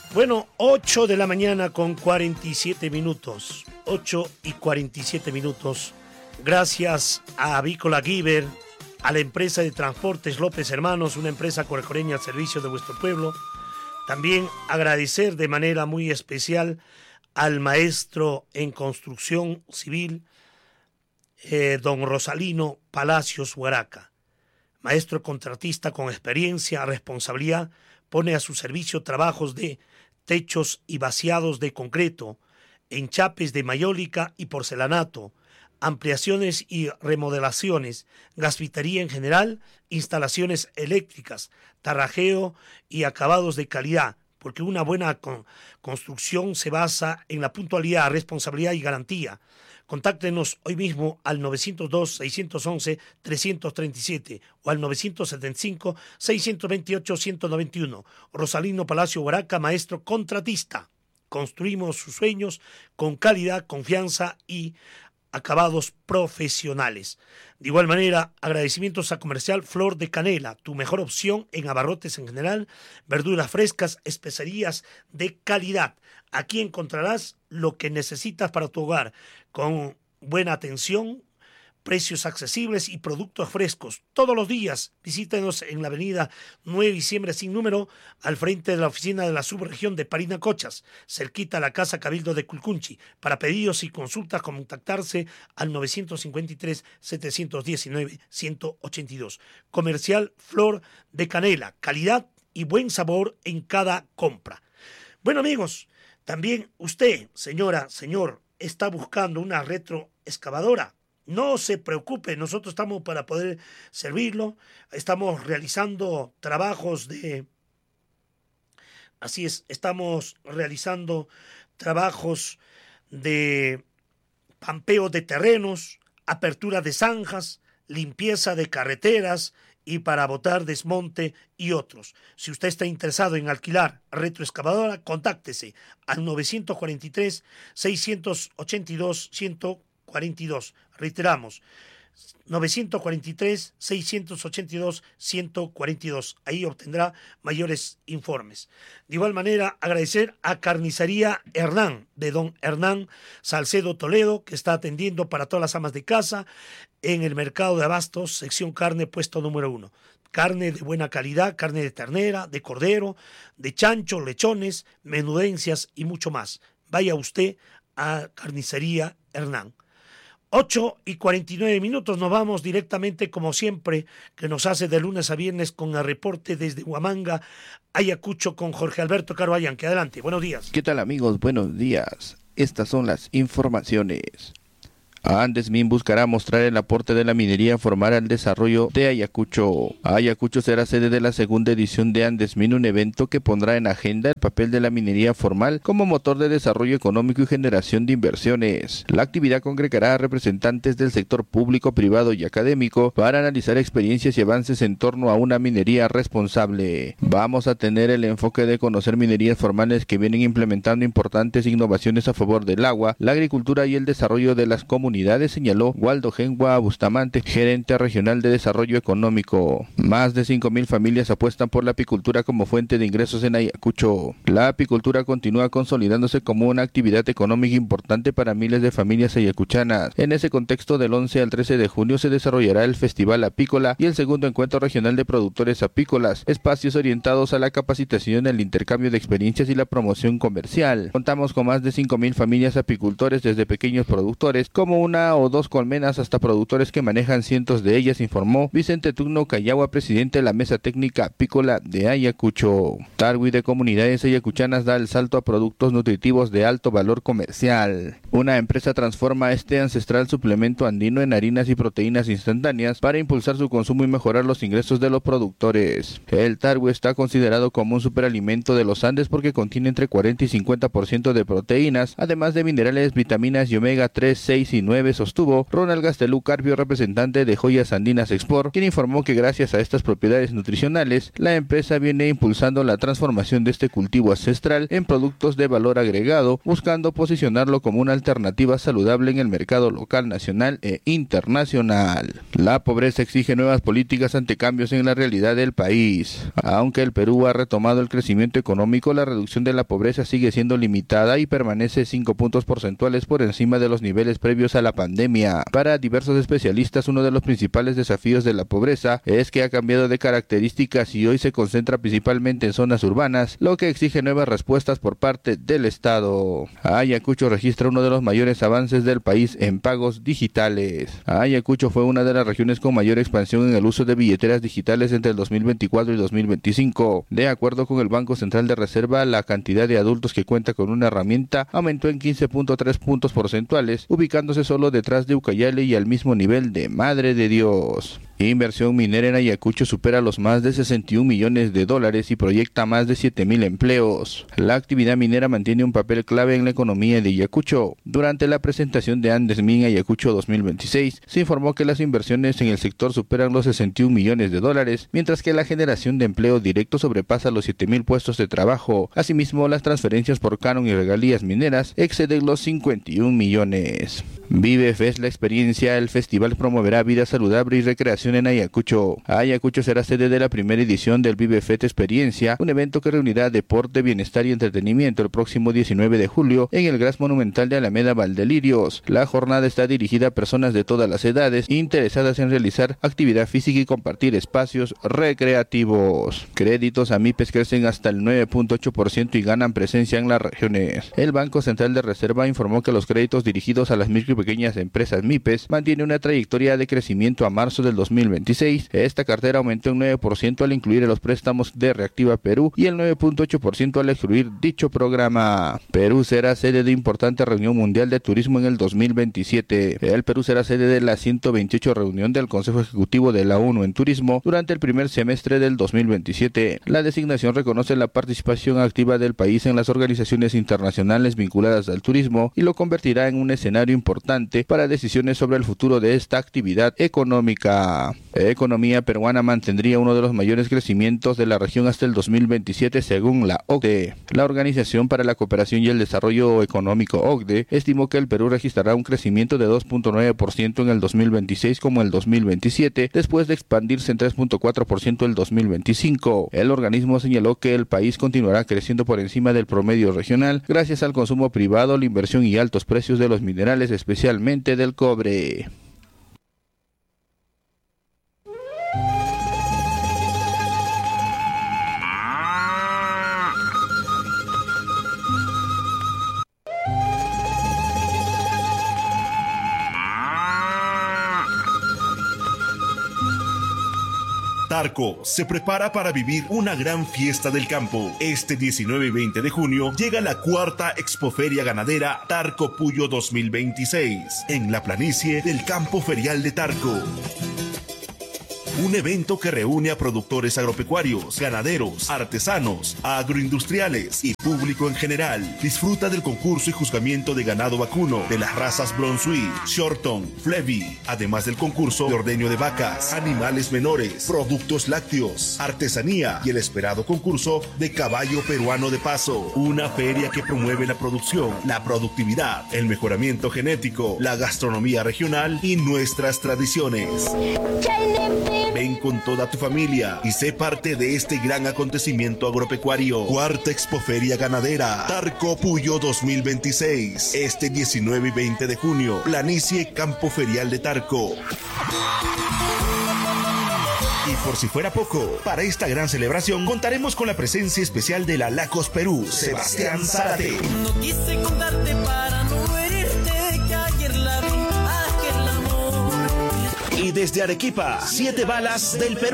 Bueno, 8 de la mañana con 47 minutos. 8:47. Gracias a Avícola Giver, a la empresa de transportes López Hermanos, una empresa corecoreña al servicio de vuestro pueblo. También agradecer de manera muy especial al maestro en construcción civil, don Rosalino Palacios Huaraca. Maestro contratista con experiencia, responsabilidad, pone a su servicio trabajos de techos y vaciados de concreto, enchapes de mayólica y porcelanato, ampliaciones y remodelaciones, gasfitería en general, instalaciones eléctricas, tarrajeo y acabados de calidad, porque una buena construcción se basa en la puntualidad, responsabilidad y garantía. Contáctenos hoy mismo al 902-611-337 o al 975-628-191. Rosalino Palacio Huaraca, maestro contratista. Construimos sus sueños con calidad, confianza y acabados profesionales. De igual manera, agradecimientos a Comercial Flor de Canela, tu mejor opción en abarrotes en general, verduras frescas, especerías de calidad. Aquí encontrarás lo que necesitas para tu hogar, con buena atención, precios accesibles y productos frescos. Todos los días visítenos en la avenida 9 de diciembre sin número, al frente de la oficina de la subregión de Parinacochas, cerquita a la Casa Cabildo de Culcunchi. Para pedidos y consultas, contactarse al 957-719-182. Comercial Flor de Canela, calidad y buen sabor en cada compra. Bueno, amigos, también usted, señora, señor, está buscando una retroexcavadora. No se preocupe, nosotros estamos para poder servirlo. Estamos realizando trabajos de... Así es, estamos realizando trabajos de pampeo de terrenos, apertura de zanjas, limpieza de carreteras y para botar desmonte y otros. Si usted está interesado en alquilar retroexcavadora, contáctese al 943-682-142. Reiteramos, 943-682-142. Ahí obtendrá mayores informes. De igual manera, agradecer a Carnicería Hernán, de don Hernán Salcedo Toledo, que está atendiendo para todas las amas de casa en el mercado de abastos, sección carne, puesto número 1. Carne de buena calidad, carne de ternera, de cordero, de chancho, lechones, menudencias y mucho más. Vaya usted a Carnicería Hernán. 8:49, nos vamos directamente, como siempre, que nos hace de lunes a viernes con el reporte desde Huamanga, Ayacucho, con Jorge Alberto Caro Allanque. Adelante, buenos días. ¿Qué tal, amigos? Buenos días. Estas son las informaciones. Andesmin buscará mostrar el aporte de la minería formal al desarrollo de Ayacucho. Ayacucho será sede de la segunda edición de Andesmin, un evento que pondrá en agenda el papel de la minería formal como motor de desarrollo económico y generación de inversiones. La actividad congregará a representantes del sector público, privado y académico para analizar experiencias y avances en torno a una minería responsable. Vamos a tener el enfoque de conocer minerías formales que vienen implementando importantes innovaciones a favor del agua, la agricultura y el desarrollo de las comunidades, señaló Waldo Gengua Bustamante, gerente regional de desarrollo económico. Más de 5,000 familias apuestan por la apicultura como fuente de ingresos en Ayacucho. La apicultura continúa consolidándose como una actividad económica importante para miles de familias ayacuchanas. En ese contexto, del 11 al 13 de junio se desarrollará el Festival Apícola y el segundo encuentro regional de productores apícolas, espacios orientados a la capacitación, el intercambio de experiencias y la promoción comercial. Contamos con más de 5,000 familias apicultores, desde pequeños productores como una o dos colmenas hasta productores que manejan cientos de ellas, informó Vicente Tugno Cayagua, presidente de la Mesa Técnica Apícola de Ayacucho. Tarwi de Comunidades Ayacuchanas da el salto a productos nutritivos de alto valor comercial. Una empresa transforma este ancestral suplemento andino en harinas y proteínas instantáneas para impulsar su consumo y mejorar los ingresos de los productores. El Tarwi está considerado como un superalimento de los Andes porque contiene entre 40 y 50% de proteínas, además de minerales, vitaminas y omega 3, 6 y 9 2019, sostuvo Ronald Gastelú Carpio, representante de Joyas Andinas Export, quien informó que gracias a estas propiedades nutricionales, la empresa viene impulsando la transformación de este cultivo ancestral en productos de valor agregado, buscando posicionarlo como una alternativa saludable en el mercado local, nacional e internacional. La pobreza exige nuevas políticas ante cambios en la realidad del país. Aunque el Perú ha retomado el crecimiento económico, la reducción de la pobreza sigue siendo limitada y permanece 5 puntos porcentuales por encima de los niveles previos a la pandemia. Para diversos especialistas, uno de los principales desafíos de la pobreza es que ha cambiado de características y hoy se concentra principalmente en zonas urbanas, lo que exige nuevas respuestas por parte del Estado. Ayacucho registra uno de los mayores avances del país en pagos digitales. Ayacucho fue una de las regiones con mayor expansión en el uso de billeteras digitales entre el 2024 y 2025. De acuerdo con el Banco Central de Reserva, la cantidad de adultos que cuenta con una herramienta aumentó en 15.3 puntos porcentuales, ubicándose solo detrás de Ucayali y al mismo nivel de Madre de Dios. Inversión minera en Ayacucho supera los más de 61 millones de dólares y proyecta más de 7.000 empleos. La actividad minera mantiene un papel clave en la economía de Ayacucho. Durante la presentación de Andesmin Ayacucho 2026, se informó que las inversiones en el sector superan los 61 millones de dólares, mientras que la generación de empleo directo sobrepasa los 7.000 puestos de trabajo. Asimismo, las transferencias por canon y regalías mineras exceden los 51 millones. Vive Fest, la experiencia. El festival promoverá vida saludable y recreación en Ayacucho. Ayacucho será sede de la primera edición del Vive Fest Experiencia, un evento que reunirá deporte, bienestar y entretenimiento el próximo 19 de julio en el Gras Monumental de Alameda Valdelirios. La jornada está dirigida a personas de todas las edades interesadas en realizar actividad física y compartir espacios recreativos. Créditos a MIPES crecen hasta el 9.8% y ganan presencia en las regiones. El Banco Central de Reserva informó que los créditos dirigidos a las micro y pequeñas empresas MIPES mantiene una trayectoria de crecimiento a marzo del 2026. Esta cartera aumentó un 9% al incluir los préstamos de Reactiva Perú y el 9.8% al excluir dicho programa. Perú será sede de importante reunión mundial de turismo en el 2027. El Perú será sede de la 128 reunión del Consejo Ejecutivo de la ONU en Turismo durante el primer semestre del 2027. La designación reconoce la participación activa del país en las organizaciones internacionales vinculadas al turismo y lo convertirá en un escenario importante para decisiones sobre el futuro de esta actividad económica. La economía peruana mantendría uno de los mayores crecimientos de la región hasta el 2027 según la OCDE. La Organización para la Cooperación y el Desarrollo Económico OCDE estimó que el Perú registrará un crecimiento de 2.9% en el 2026 como el 2027, después de expandirse en 3.4% el 2025. El organismo señaló que el país continuará creciendo por encima del promedio regional gracias al consumo privado, la inversión y altos precios de los minerales, especialmente del cobre. Tarco se prepara para vivir una gran fiesta del campo. Este 19 y 20 de junio llega la cuarta Expoferia Ganadera Tarco Puyo 2026 en la planicie del Campo Ferial de Tarco. Un evento que reúne a productores agropecuarios, ganaderos, artesanos, agroindustriales y público en general. Disfruta del concurso y juzgamiento de ganado vacuno de las razas Brunswick, Shorton, Flevi, además del concurso de ordeño de vacas, animales menores, productos lácteos, artesanía y el esperado concurso de caballo peruano de paso. Una feria que promueve la producción, la productividad, el mejoramiento genético, la gastronomía regional y nuestras tradiciones. Ven con toda tu familia y sé parte de este gran acontecimiento agropecuario. Cuarta Expoferia Ganadera Tarco Puyo 2026. Este 19 y 20 de junio. Planicie Campo Ferial de Tarco. Y por si fuera poco, para esta gran celebración contaremos con la presencia especial de la Lacos Perú, Sebastián Zárate. No quise contarte para no herirte, que ayer la vi, aquel amor. Y desde Arequipa, 7 balas del Perú.